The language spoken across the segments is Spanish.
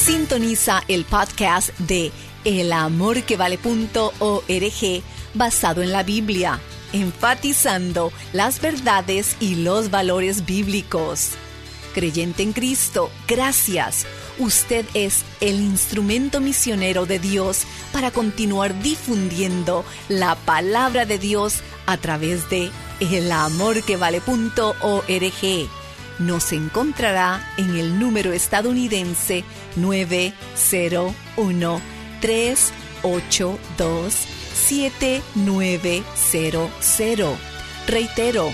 Sintoniza el podcast de elamorquevale.org basado en la Biblia, enfatizando las verdades y los valores bíblicos. Creyente en Cristo, gracias. Usted es el instrumento misionero de Dios para continuar difundiendo la palabra de Dios a través de elamorquevale.org. Nos encontrará en el número estadounidense 901-382-7900. Reitero,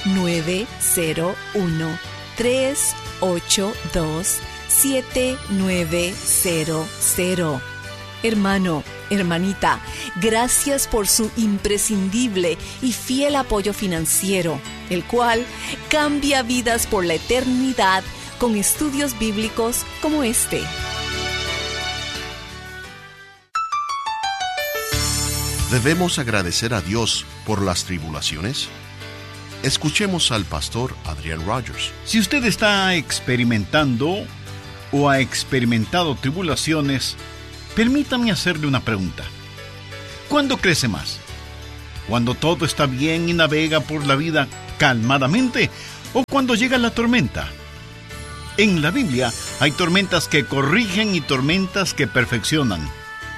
901-382-7900. Hermano, hermanita, gracias por su imprescindible y fiel apoyo financiero, el cual cambia vidas por la eternidad con estudios bíblicos como este. ¿Debemos agradecer a Dios por las tribulaciones? Escuchemos al pastor Adrian Rogers. Si usted está experimentando o ha experimentado tribulaciones, permítame hacerle una pregunta. ¿Cuándo crece más? ¿Cuando todo está bien y navega por la vida calmadamente? ¿O cuando llega la tormenta? En la Biblia hay tormentas que corrigen y tormentas que perfeccionan.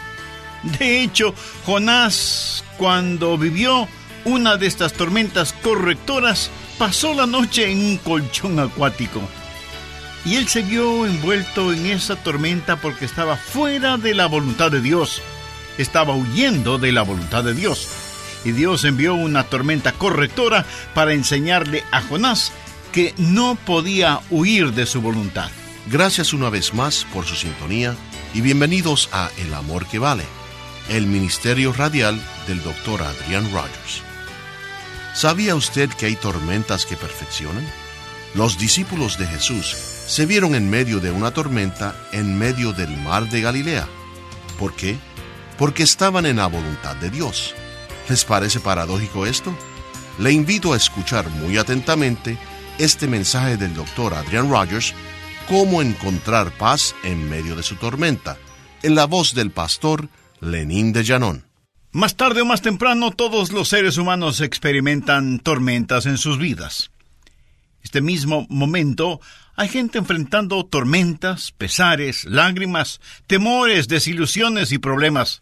De hecho, Jonás, cuando vivió una de estas tormentas correctoras, pasó la noche en un colchón acuático. Y él se vio envuelto en esa tormenta porque estaba fuera de la voluntad de Dios. Estaba huyendo de la voluntad de Dios. Y Dios envió una tormenta correctora para enseñarle a Jonás que no podía huir de su voluntad. Gracias una vez más por su sintonía y bienvenidos a El Amor que Vale, el ministerio radial del Dr. Adrian Rogers. ¿Sabía usted que hay tormentas que perfeccionan? Los discípulos de Jesús se vieron en medio de una tormenta en medio del mar de Galilea. ¿Por qué? Porque estaban en la voluntad de Dios. ¿Les parece paradójico esto? Le invito a escuchar muy atentamente este mensaje del Dr. Adrian Rogers, Cómo encontrar paz en medio de su tormenta, en la voz del pastor Lenín de Llanón. Más tarde o más temprano, todos los seres humanos experimentan tormentas en sus vidas. Este mismo momento, hay gente enfrentando tormentas, pesares, lágrimas, temores, desilusiones y problemas.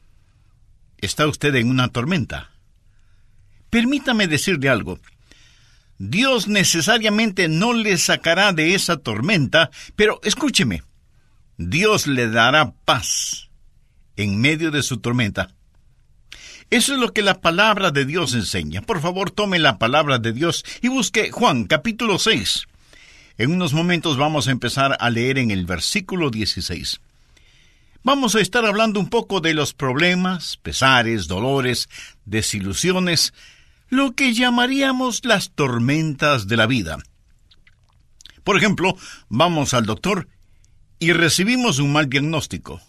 ¿Está usted en una tormenta? Permítame decirle algo. Dios necesariamente no le sacará de esa tormenta, pero escúcheme, Dios le dará paz en medio de su tormenta. Eso es lo que la palabra de Dios enseña. Por favor, tome la palabra de Dios y busque Juan, capítulo 6. En unos momentos vamos a empezar a leer en el versículo 16. Vamos a estar hablando un poco de los problemas, pesares, dolores, desilusiones, lo que llamaríamos las tormentas de la vida. Por ejemplo, vamos al doctor y recibimos un mal diagnóstico.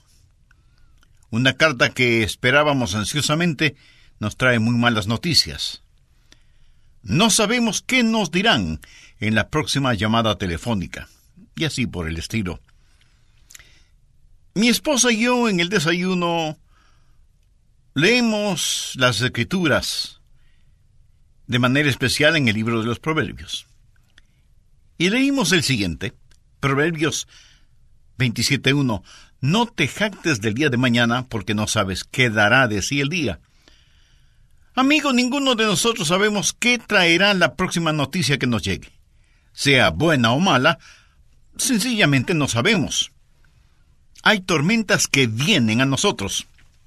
Una carta que esperábamos ansiosamente nos trae muy malas noticias. No sabemos qué nos dirán en la próxima llamada telefónica, y así por el estilo. Mi esposa y yo en el desayuno leemos las Escrituras, de manera especial en el libro de los Proverbios. Y leímos el siguiente, Proverbios 27:1. No te jactes del día de mañana, porque no sabes qué dará de sí el día. Amigo, ninguno de nosotros sabemos qué traerá la próxima noticia que nos llegue. Sea buena o mala, sencillamente no sabemos. Hay tormentas que vienen a nosotros.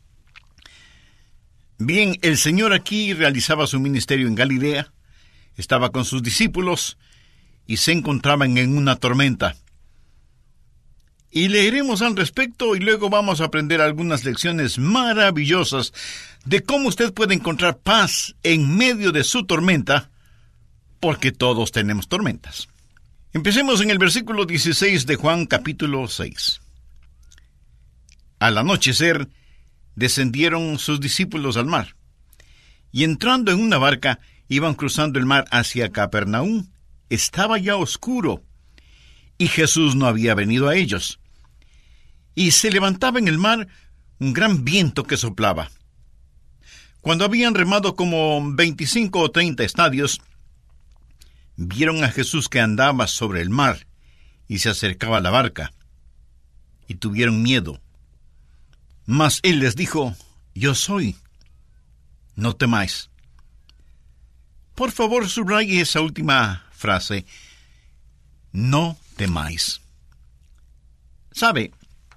Bien, el Señor aquí realizaba su ministerio en Galilea, estaba con sus discípulos y se encontraban en una tormenta. Y leeremos al respecto y luego vamos a aprender algunas lecciones maravillosas de cómo usted puede encontrar paz en medio de su tormenta, porque todos tenemos tormentas. Empecemos en el versículo 16 de Juan capítulo 6. Al anochecer, descendieron sus discípulos al mar, y entrando en una barca, iban cruzando el mar hacia Capernaum. Estaba ya oscuro, y Jesús no había venido a ellos. y se levantaba en el mar un gran viento que soplaba. Cuando habían remado como 25 o 30 estadios, vieron a Jesús que andaba sobre el mar y se acercaba a la barca, y tuvieron miedo. Mas él les dijo: Yo soy, no temáis. Por favor, subraye esa última frase: no temáis. ¿Sabe?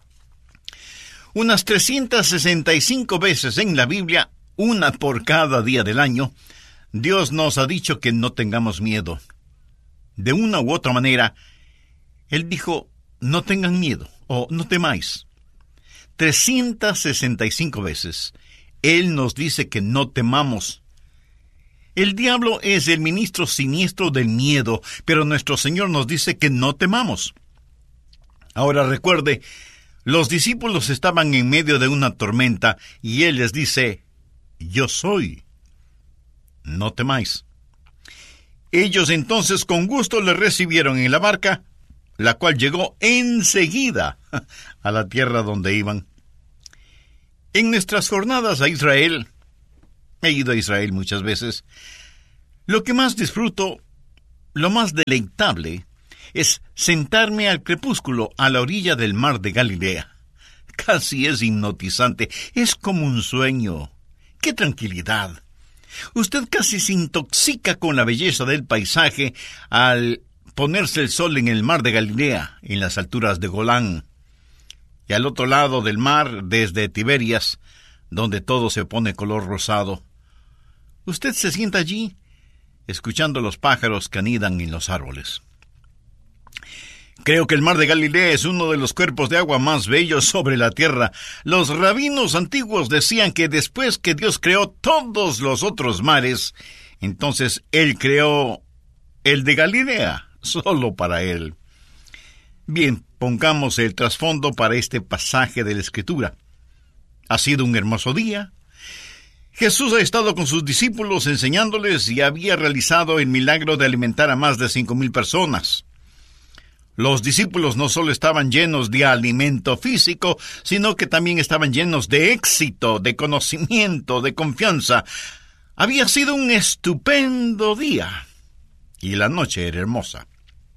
Unas 365 veces en la Biblia, una por cada día del año, Dios nos ha dicho que no tengamos miedo. De una u otra manera, Él dijo: no tengan miedo o no temáis. 365 veces Él nos dice que no temamos. El diablo es el ministro siniestro del miedo, pero nuestro Señor nos dice que no temamos. Ahora recuerde, los discípulos estaban en medio de una tormenta y Él les dice: Yo soy, no temáis. Ellos entonces con gusto le recibieron en la barca, la cual llegó enseguida a la tierra donde iban. En nuestras jornadas a Israel, he ido a Israel muchas veces, lo que más disfruto, lo más deleitable, es sentarme al crepúsculo a la orilla del mar de Galilea. Casi es hipnotizante, es como un sueño. ¡Qué tranquilidad! Usted casi se intoxica con la belleza del paisaje al ponerse el sol en el mar de Galilea, en las alturas de Golán, y al otro lado del mar, desde Tiberias, donde todo se pone color rosado. Usted se sienta allí, escuchando los pájaros que anidan en los árboles. Creo que el mar de Galilea es uno de los cuerpos de agua más bellos sobre la tierra. Los rabinos antiguos decían que después que Dios creó todos los otros mares, entonces Él creó el de Galilea, solo para Él. Bien, pongamos el trasfondo para este pasaje de la Escritura. Ha sido un hermoso día. Jesús ha estado con sus discípulos enseñándoles y había realizado el milagro de alimentar a más de 5,000 personas. Los discípulos no solo estaban llenos de alimento físico, sino que también estaban llenos de éxito, de conocimiento, de confianza. Había sido un estupendo día, y la noche era hermosa.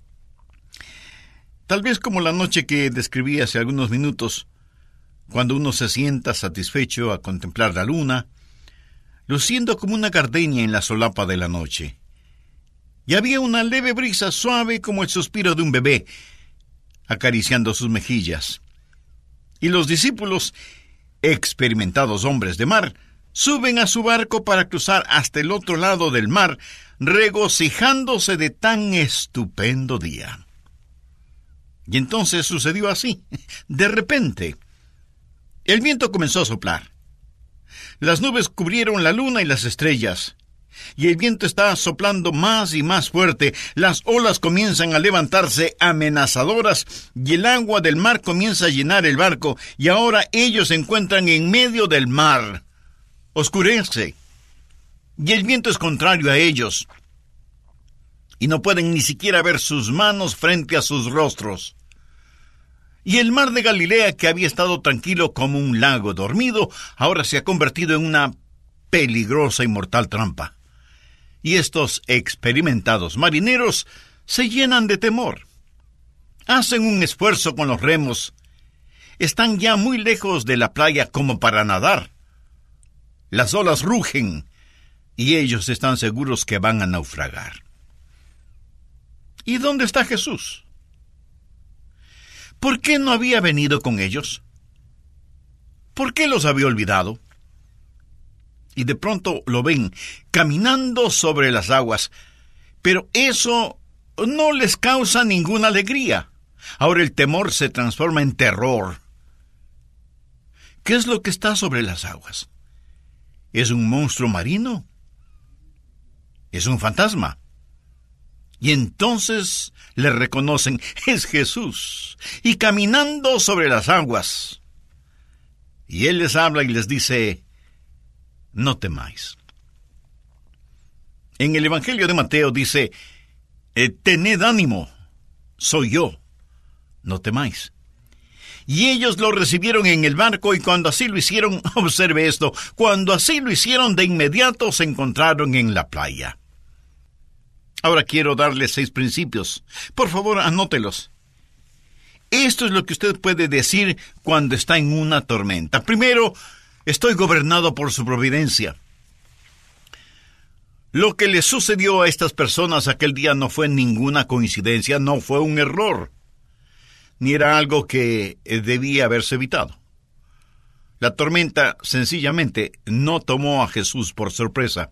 Tal vez como la noche que describí hace algunos minutos, cuando uno se sienta satisfecho a contemplar la luna, luciendo como una gardenia en la solapa de la noche. Y había una leve brisa suave como el suspiro de un bebé, acariciando sus mejillas. Y los discípulos, experimentados hombres de mar, suben a su barco para cruzar hasta el otro lado del mar, regocijándose de tan estupendo día. Y entonces sucedió así. De repente, el viento comenzó a soplar. Las nubes cubrieron la luna y las estrellas, y el viento está soplando más y más fuerte. Las olas comienzan a levantarse amenazadoras, y el agua del mar comienza a llenar el barco, y ahora ellos se encuentran en medio del mar. Oscurece, y el viento es contrario a ellos, y no pueden ni siquiera ver sus manos frente a sus rostros. Y el mar de Galilea, que había estado tranquilo como un lago dormido, ahora se ha convertido en una peligrosa y mortal trampa. Y estos experimentados marineros se llenan de temor. Hacen un esfuerzo con los remos. Están ya muy lejos de la playa como para nadar. Las olas rugen y ellos están seguros que van a naufragar. ¿Y dónde está Jesús? ¿Por qué no había venido con ellos? ¿Por qué los había olvidado? Y de pronto lo ven caminando sobre las aguas, pero eso no les causa ninguna alegría. Ahora el temor se transforma en terror. ¿Qué es lo que está sobre las aguas? ¿Es un monstruo marino? ¿Es un fantasma? Y entonces le reconocen: es Jesús, y caminando sobre las aguas. Y Él les habla y les dice: no temáis. En el Evangelio de Mateo dice: tened ánimo, soy yo, no temáis. Y ellos lo recibieron en el barco, y cuando así lo hicieron, observe esto, cuando así lo hicieron, de inmediato se encontraron en la playa. Ahora quiero darle 6 principios. Por favor, anótelos. Esto es lo que usted puede decir cuando está en una tormenta. Primero, estoy gobernado por su providencia. Lo que le sucedió a estas personas aquel día no fue ninguna coincidencia, no fue un error, ni era algo que debía haberse evitado. La tormenta sencillamente no tomó a Jesús por sorpresa.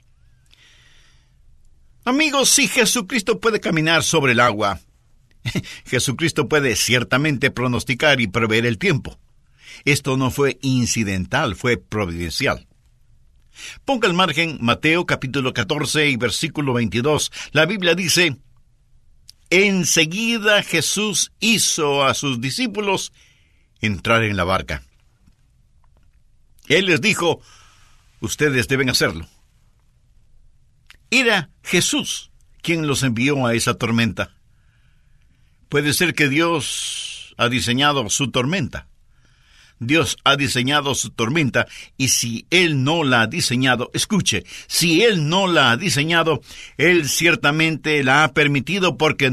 Amigos, si Jesucristo puede caminar sobre el agua, Jesucristo puede ciertamente pronosticar y prever el tiempo. Esto no fue incidental, fue providencial. Ponga al margen Mateo capítulo 14 y versículo 22. La Biblia dice: enseguida Jesús hizo a sus discípulos entrar en la barca. Él les dijo: ustedes deben hacerlo. Era Jesús quien los envió a esa tormenta. Puede ser que Dios ha diseñado su tormenta. Dios ha diseñado su tormenta, y si Él no la ha diseñado, escuche, si Él no la ha diseñado, Él ciertamente la ha permitido porque